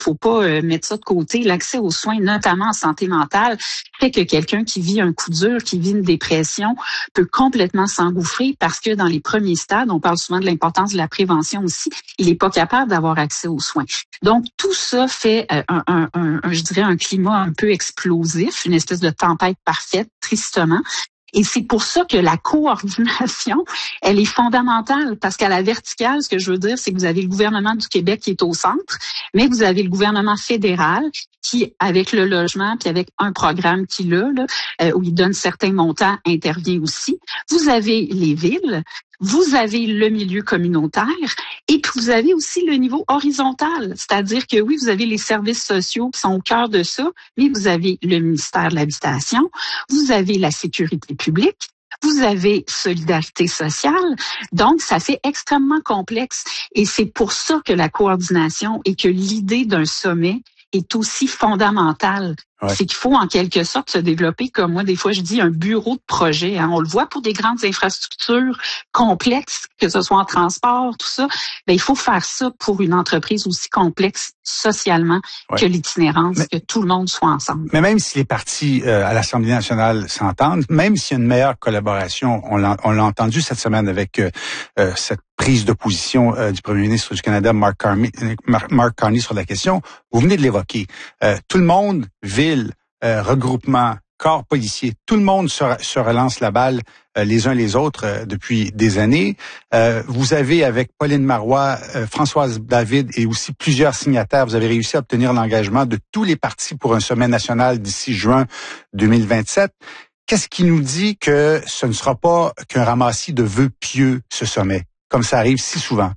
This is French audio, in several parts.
faut pas mettre ça de côté. L'accès aux soins, notamment en santé mentale, fait que quelqu'un qui vit un coup dur, qui vit une dépression, peut complètement s'engouffrer parce que dans les premiers stades, on parle souvent de l'importance de la prévention aussi, il n'est pas capable d'avoir accès aux soins. Donc, tout ça fait je dirais, un climat un peu explosif, une espèce de tempête parfaite, tristement. Et c'est pour ça que la coordination, elle est fondamentale, parce qu'à la verticale, ce que je veux dire, c'est que vous avez le gouvernement du Québec qui est au centre, mais vous avez le gouvernement fédéral qui, avec le logement, puis avec un programme qu'il a, là, où il donne certains montants, intervient aussi. Vous avez les villes, vous avez le milieu communautaire et puis vous avez aussi le niveau horizontal. C'est-à-dire que oui, vous avez les services sociaux qui sont au cœur de ça, mais vous avez le ministère de l'Habitation, vous avez la sécurité publique, vous avez solidarité sociale. Donc, ça fait extrêmement complexe et c'est pour ça que la coordination et que l'idée d'un sommet est aussi fondamentale. Ouais. C'est qu'il faut en quelque sorte se développer, comme moi des fois je dis, un bureau de projet. Hein. On le voit pour des grandes infrastructures complexes, que ce soit en transport, tout ça. Ben, il faut faire ça pour une entreprise aussi complexe socialement que l'itinérance, que tout le monde soit ensemble. Mais même si les partis à l'Assemblée nationale s'entendent, même s'il y a une meilleure collaboration, on l'a entendu cette semaine avec cette prise de position du premier ministre du Canada, Mark Carney, sur la question, vous venez de l'évoquer. Tout le monde, ville, regroupement, corps policier, tout le monde se relance la balle les uns les autres depuis des années. Vous avez, avec Pauline Marois, Françoise David et aussi plusieurs signataires, vous avez réussi à obtenir l'engagement de tous les partis pour un sommet national d'ici juin 2027. Qu'est-ce qui nous dit que ce ne sera pas qu'un ramassis de vœux pieux, ce sommet, comme ça arrive si souvent?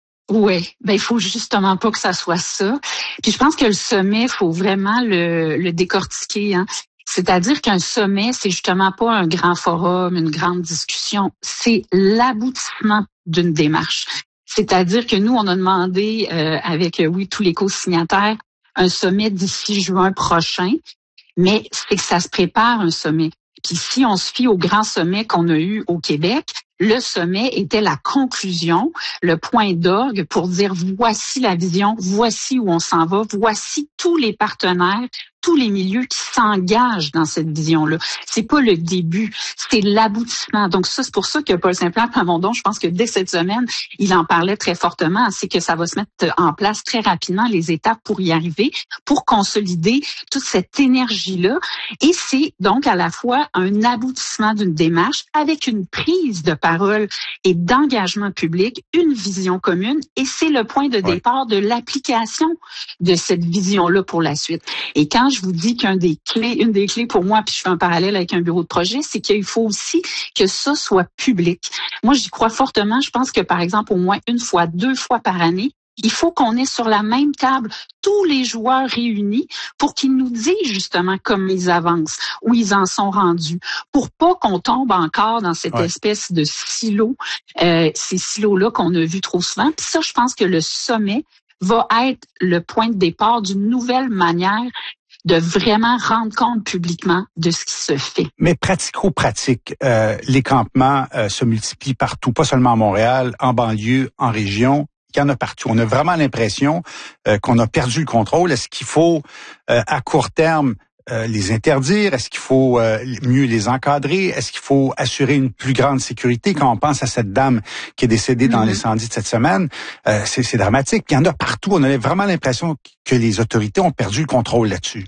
Oui, ben il faut justement pas que ça soit ça. Puis je pense que le sommet, il faut vraiment le décortiquer. Hein. C'est-à-dire qu'un sommet, c'est justement pas un grand forum, une grande discussion. C'est l'aboutissement d'une démarche. C'est-à-dire que nous, on a demandé avec tous les co-signataires un sommet d'ici juin prochain, mais c'est que ça se prépare un sommet. Puis si on se fie au grand sommet qu'on a eu au Québec, le sommet était la conclusion, le point d'orgue pour dire voici la vision, voici où on s'en va, voici tous les partenaires, tous les milieux qui s'engagent dans cette vision-là. C'est pas le début, c'est l'aboutissement. Donc ça, c'est pour ça que Paul Saint-Pierre Plamondon, je pense que dès cette semaine, il en parlait très fortement, c'est que ça va se mettre en place très rapidement, les étapes pour y arriver, pour consolider toute cette énergie-là. Et c'est donc à la fois un aboutissement d'une démarche avec une prise de parole et d'engagement public, une vision commune, et c'est le point de départ de l'application de cette vision-là pour la suite. Et quand je vous dis une des clés pour moi, puis je fais un parallèle avec un bureau de projet, c'est qu'il faut aussi que ça soit public. Moi, j'y crois fortement. Je pense que, par exemple, au moins 1 fois, 2 fois par année, il faut qu'on ait sur la même table tous les joueurs réunis pour qu'ils nous disent justement comment ils avancent, où ils en sont rendus, pour pas qu'on tombe encore dans cette espèce de silo, ces silos-là qu'on a vus trop souvent. Puis ça, je pense que le sommet va être le point de départ d'une nouvelle manière de vraiment rendre compte publiquement de ce qui se fait. Mais pratico-pratique, les campements se multiplient partout, pas seulement à Montréal, en banlieue, en région. Il y en a partout. On a vraiment l'impression qu'on a perdu le contrôle. Est-ce qu'il faut, à court terme, les interdire? Est-ce qu'il faut mieux les encadrer? Est-ce qu'il faut assurer une plus grande sécurité? Quand on pense à cette dame qui est décédée dans l'incendie de cette semaine, c'est dramatique. Il y en a partout. On a vraiment l'impression que les autorités ont perdu le contrôle là-dessus.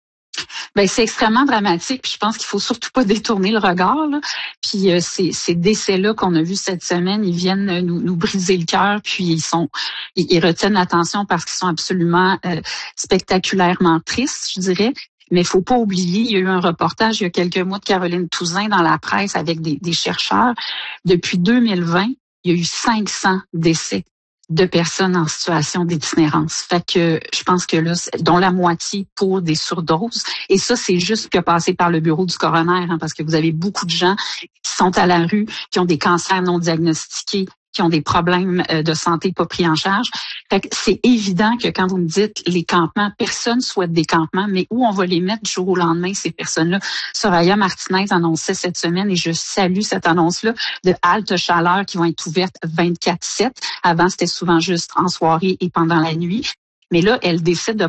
Ben c'est extrêmement dramatique, puis je pense qu'il faut surtout pas détourner le regard. Là. Puis ces décès-là qu'on a vus cette semaine, ils viennent nous briser le cœur, puis ils retiennent l'attention parce qu'ils sont absolument spectaculairement tristes, je dirais. Mais il faut pas oublier, il y a eu un reportage il y a quelques mois de Caroline Touzin dans la presse avec des chercheurs. Depuis 2020, il y a eu 500 décès de personnes en situation d'itinérance. Fait que je pense que là, dont la moitié pour des surdoses. Et ça, c'est juste que passer par le bureau du coroner, hein, parce que vous avez beaucoup de gens qui sont à la rue, qui ont des cancers non diagnostiqués, qui ont des problèmes de santé pas pris en charge. Fait que c'est évident que quand vous me dites les campements, personne souhaite des campements, mais où on va les mettre du jour au lendemain, ces personnes-là? Soraya Martinez annonçait cette semaine, et je salue cette annonce-là, de haltes chaleur qui vont être ouvertes 24/7. Avant, c'était souvent juste en soirée et pendant la nuit. Mais là, elle décide de